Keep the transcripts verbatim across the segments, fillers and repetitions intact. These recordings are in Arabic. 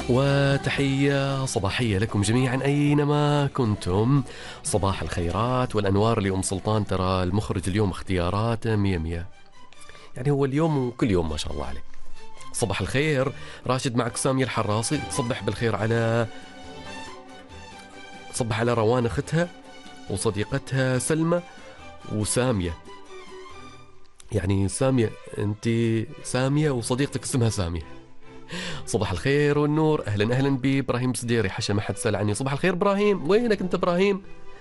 وتحية صباحية لكم جميعا أينما كنتم. صباح الخيرات والأنوار لأم سلطان. ترى المخرج اليوم اختياراته مية مية، يعني هو اليوم وكل يوم ما شاء الله عليه. صباح الخير راشد، معك سامية الحراسي. صبح بالخير على صبح على روان أختها وصديقتها سلمى وسامية. يعني سامية، أنت سامية وصديقتك اسمها سامية. صباح الخير والنور، أهلا أهلا بإبراهيم سديري. حشا ما حد سأل عني. صباح الخير إبراهيم، وينك أنت إبراهيم؟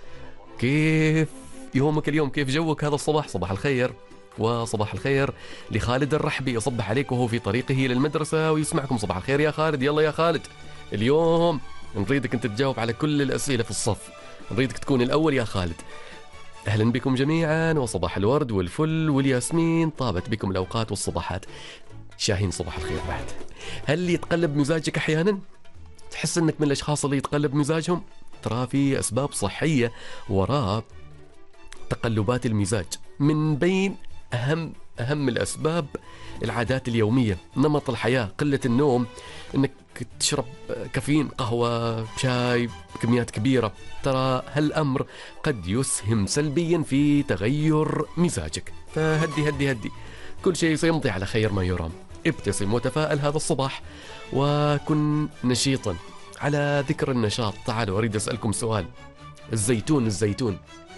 كيف يومك اليوم؟ كيف جوك هذا الصباح؟ صباح الخير. وصباح الخير لخالد الرحبي، يصبح عليك وهو في طريقه للمدرسة ويسمعكم. صباح الخير يا خالد. يلا يا خالد، اليوم نريدك أنت تجاوب على كل الأسئلة في الصف، نريدك تكون الأول يا خالد. أهلا بكم جميعا، وصباح الورد والفل والياسمين. طابت بكم الأوقات والصباحات. شاهين صباح الخير بعد. هل يتقلب مزاجك أحيانا؟ تحس أنك من الأشخاص اللي يتقلب مزاجهم؟ ترى في أسباب صحية وراء تقلبات المزاج. من بين أهم أهم الأسباب العادات اليومية، نمط الحياة، قلة النوم، أنك تشرب كافيين، قهوة، شاي بكميات كبيرة. ترى هالأمر قد يسهم سلبيا في تغير مزاجك. فهدي هدي هدي، كل شيء سيمضي على خير ما يرام. ابتسم وتفائل هذا الصباح وكن نشيطا. على ذكر النشاط، تعالوا أريد أسألكم سؤال. الزيتون الزيتون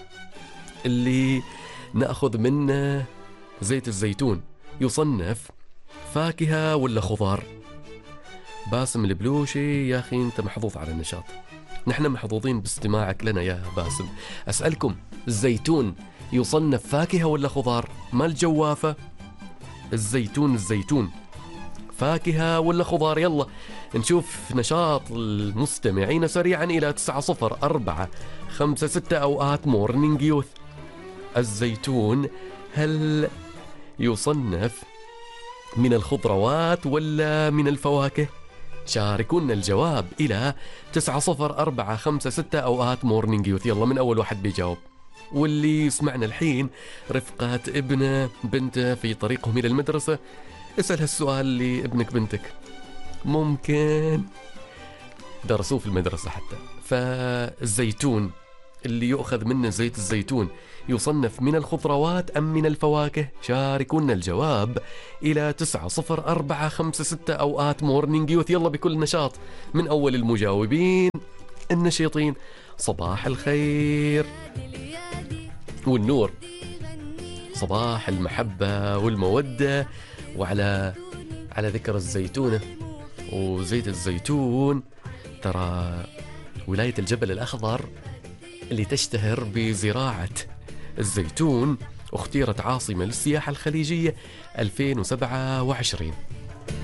اللي نأخذ منه زيت الزيتون يصنف فاكهة ولا خضار؟ باسم البلوشي، يا أخي أنت محظوظ على النشاط، نحن محظوظين باستماعك لنا يا باسم. أسألكم، الزيتون يصنف فاكهة ولا خضار؟ ما الجوافة؟ الزيتون الزيتون فاكهة ولا خضار؟ يلا نشوف نشاط المستمعين سريعا إلى تسعة صفر أربعة خمسة ستة أوقات مورنينج يوث. الزيتون هل يصنف من الخضروات ولا من الفواكه؟ شاركونا الجواب إلى تسعة صفر أربعة خمسة ستة أوقات مورنينج يوث. يلا من أول واحد بيجاوب. واللي يسمعنا الحين رفقة ابنه بنته في طريقهم إلى المدرسة، اسأل هالسؤال لابنك بنتك، ممكن درسوه في المدرسة حتى. فالزيتون اللي يؤخذ منه زيت الزيتون يصنف من الخضروات أم من الفواكه؟ شاركونا الجواب إلى تسعة صفر أربعة خمسة ستة أوقات مورنينج يوث. يلا بكل نشاط من أول المجاوبين النشيطين. صباح الخير والنور، صباح المحبة والمودة. وعلى على ذكر الزيتونة وزيت الزيتون، ترى ولاية الجبل الأخضر اللي تشتهر بزراعة الزيتون اختيرت عاصمة للسياحة الخليجية ألفين وسبعة وعشرين.